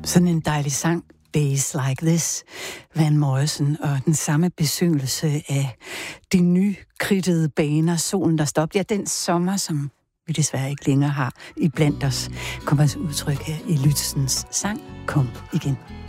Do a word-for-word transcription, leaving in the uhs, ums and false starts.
Sådan en dejlig sang, Days Like This, Van Morrison, og den samme besyngelse af de nykridtede baner, solen der stopper. Ja, den sommer, som vi desværre ikke længere har i blandt os, kommer til udtryk her i Lützens sang, Kom igen.